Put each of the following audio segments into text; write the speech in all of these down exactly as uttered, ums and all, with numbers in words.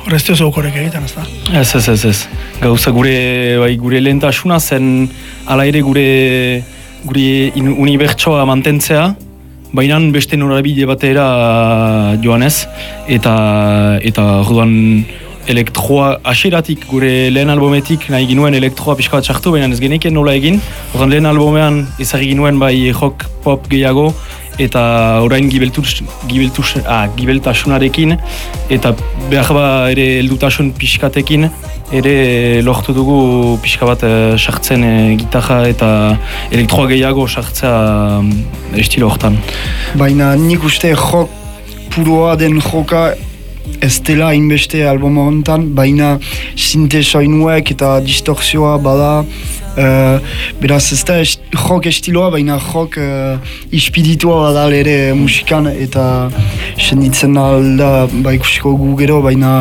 Hor ez duzu korek egiten, ez da? Ez, ez, ez, ez. Gauza gure, bai, gure lehentasuna zen ala ere gure, gure unibertsoa mantentzea, baina beste norabide batera joan ez, eta, eta orduan elektroa hasieratik gure lehen albumetik nahi ginuen elektroa pixka bat sartu, baina ez geneken nola egin. Orduan lehen albumean ezagri ginuen bai rock pop gehiago, eta orain gibeltus, gibeltus, ah, gibeltasunarekin, eta behar ba ere heldutasun pixkatekin, ere lortu dugu pixka bat sartzen e, gitarra eta elektroa gehiago sartzea e, estilo hortan. Baina nik uste rock puroa den joka ez dela inbeste album honetan, baina sinte soinuek eta distorsioa bada, uh, beraz ez da est, rock estiloa, baina rock uh, ispiritua bada ere musikan, eta senditzen alda ba ikusiko gu gero, baina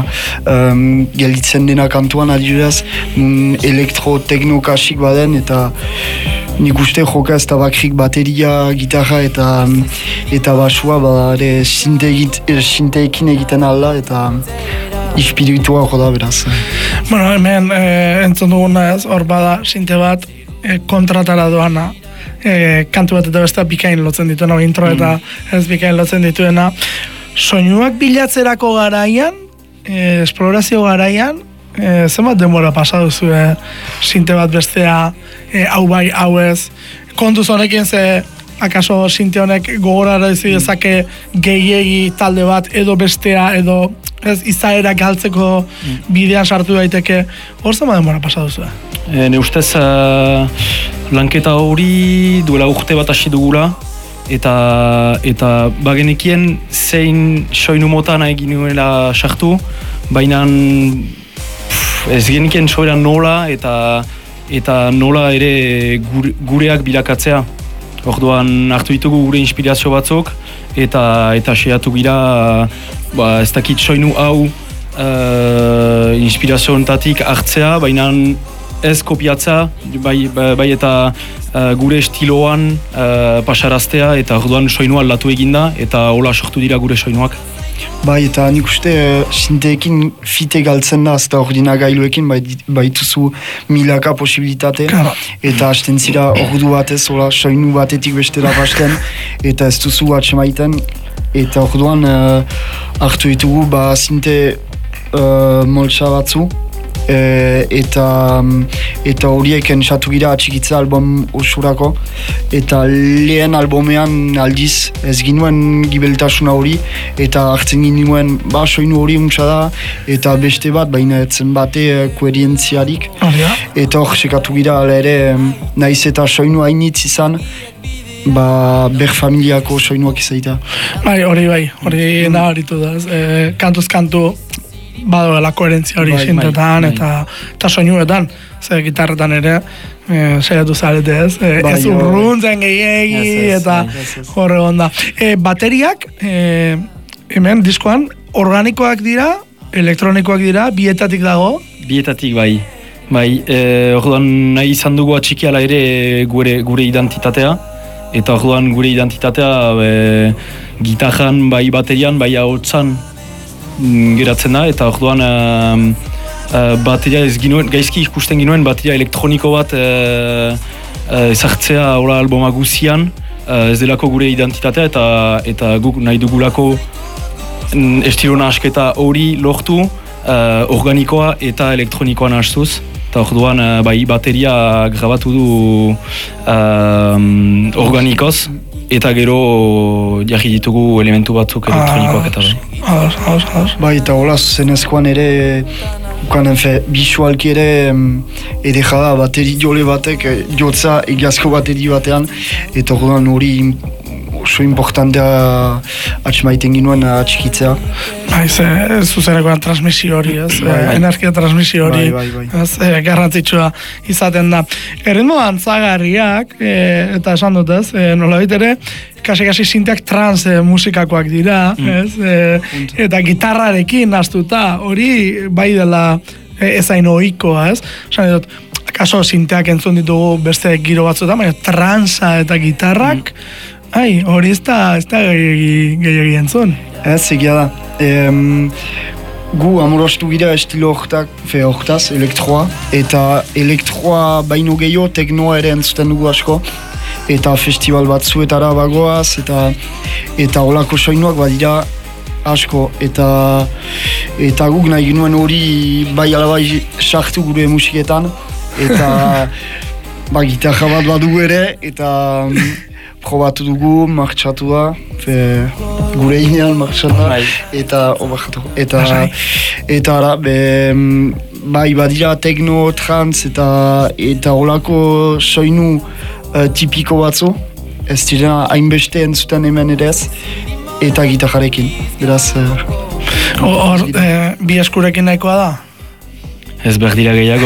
um, gelditzen dena kantuan adibidez, um, elektro-tekno kasik baden, eta nik uste joka ez da bakrik bateria, gitarra eta eta basua bada ere sinteekin egiten alda, eta ispiritua hor da beraz. Bueno, hemen eh, entzun duguna ez, hor bada sinte bat eh, kontratara doana, eh, kantu bat eta beste bikain lotzen dituena, intro eta ez bikain lotzen dituena. Soinuak bilatzerako garaian, eh, esplorazio garaian, eh, zenbat denbora pasa duzu eh, sinte bat bestea, eh, hau bai, hau ez, kontuz honekin ze akaso sinte honek gogorara dizu dezake gehiegi talde bat edo bestea edo ez izaera galtzeko bidean sartu daiteke, hor zenbat denbora pasa duzu? E, ne ustez uh, lanketa hori duela urte bat hasi dugula, eta eta bagenekien zein soinu mota nahi ginuela sartu, baina ez genekien soira nola eta eta nola ere gure, gureak bilakatzea. Orduan hartu ditugu gure inspirazio batzuk, eta eta saiatu gira ba, ez dakit soinu hau uh, inspirazio honetatik hartzea, baina ez kopiatzea, bai, bai eta uh, gure estiloan uh, pasaraztea, eta orduan soinua aldatu eginda, eta hola sortu dira gure soinuak. Bai, eta nik uste uh, sinteekin fite galtzen da, eta ordinagailuekin baituzu milaka posibilitate, Kara. Eta hasten zira ordu batez, hola, soinu batetik bestera basten, eta ez duzu atxemaiten, eta orduan uh, hartu ditugu ba sinte uh, moltsa batzu, E, eta eta horiek entsatu gira atxikitza album osurako, eta lehen albumean aldiz ez ginuen gibeltasuna hori, eta hartzen ginuen ba soinu hori untsa da, eta beste bat baina etzen bate koherentziarik, oh, ja. Eta hor sekatu gira ala ere naiz eta soinu hainitz izan, ba ber familiako soinuak izaita. Bai, hori bai, hori mm. nabaritu da, e, kantuz kantu bado la koherentzia hori bai, sintetan bai, eta eta soinuetan, ze gitarretan ere e, saiatu zarete ez, e, bai, ez urruntzen gehiegi eta horre onda. E, bateriak e, hemen diskoan organikoak dira, elektronikoak dira, bietatik dago? Bietatik bai, bai, e, orduan nahi izan dugu atxikiala ere gure, gure identitatea, eta orduan gure identitatea e, gitarran, bai baterian, bai ahotsan geratzen da, eta orduan uh, uh, bateria ez ginuen, gaizki ikusten ginuen bateria elektroniko bat uh, uh, ezartzea hola albuma guzian, uh, ez delako gure identitatea, eta eta guk nahi dugulako mm, estilo nahasketa hori lortu uh, organikoa eta elektronikoa nahastuz, eta orduan uh, bai bateria grabatu du uh, organikoz, eta gero jarri ditugu elementu batzuk elektronikoak eta bai. Ados, ados, ados. Bai, eta hola zenezkoan ere, ukanen fe, bisualki ere edera da bateri jole batek, jotza egiazko bateri batean, eta orduan hori oso importantea atxemaiten ginuen atxikitzea. Bai, ze, zuzenekoan transmisio hori, ez, bai, bai. Energia transmisio hori, bai, bai, bai. Ez, e, garrantzitsua izaten da. Erritmo antzagarriak, e, eta esan dut ez, e, nolabait ere, kasi-kasi sinteak trans e, musikakoak dira, mm. ez, e, eta gitarrarekin naztuta, hori bai dela e, ezain ohikoa, ez, esan dut, akaso sinteak entzun ditugu beste giro batzuetan, baina transa eta gitarrak, mm. Ai, hori ez da, ez da gehiagi entzun. Ez, egia da. E, gu amorostu gira estilo hortak, fe hortaz, elektroa, eta elektroa baino gehiago teknoa ere entzuten dugu asko, eta festival batzuetara bagoaz, eta eta olako soinuak badira asko, eta eta guk nahi ginuen hori bai alabai sartu gure musiketan, eta ba, gitarra bat badu ere, eta probatu dugu, martxatu da, fe, gure inean martxatu da, eta obaxatu. Eta, eta ara, be, bai, badira tekno, trans, eta eta olako soinu uh, tipiko batzu, ez dira hainbeste entzuten hemen ere ez, eta gitarrarekin, beraz... Hor, uh, eh, bi eskurekin nahikoa da? Ez behar dira gehiago,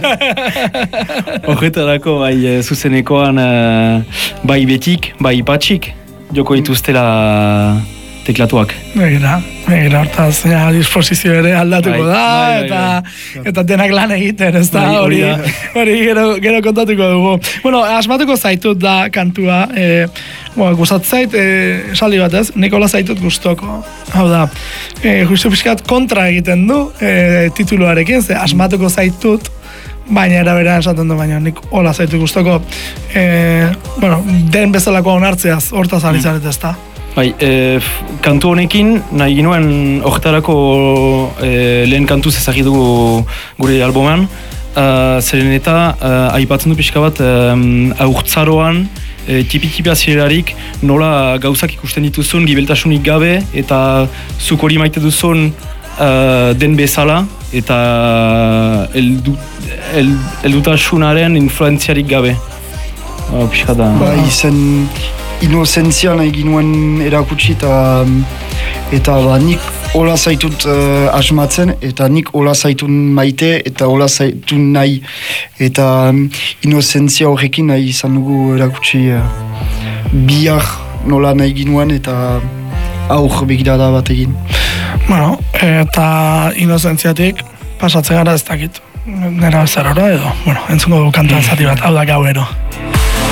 horretarako bai zuzenekoan bai betik, bai patxik, joko dituztela teklatuak. Begira, begira, hortaz, ja, disposizio ere aldatuko da, eta, eta denak lan egiten, ez da, hori, hori gero, gero kontatuko dugu. Bueno, asmatuko zaitut da kantua, e, bueno, gustat zait, e, esaldi bat ez, Nikola zaitut gustoko. Hau da, e, justu pixkat kontra egiten du e, tituluarekin, ze asmatuko zaitut, baina erabera esaten du, baina nik hola zaitut gustoko, e, bueno, den bezalako onartzeaz, hortaz ari zaret ez da. Bai, e, kantu honekin, nahi ginuen horretarako e, lehen kantuz ezagidugu gure albuman, uh, zeren eta uh, aipatzen du pixka bat um, aurtzaroan, e, tipi-tipi azirerarik nola gauzak ikusten dituzun gibeltasunik gabe, eta zuk hori maite duzun uh, den bezala, eta eldu, el, eldutasunaren influenziarik gabe. Uh, pixka da. Ba, izen... inozentzia nahi ginuen erakutsi eta eta ba, nik hola zaitut uh, asmatzen eta nik hola zaitun maite eta hola zaitun nahi eta um, inozentzia horrekin nahi izan dugu erakutsi uh, bihar nola nahi ginuen eta aur begirada bat egin. Bueno, eta inozentziatik pasatzen gara ez dakit. Nera zerora edo, bueno, entzungo du kantuan zati bat, hau da gauero.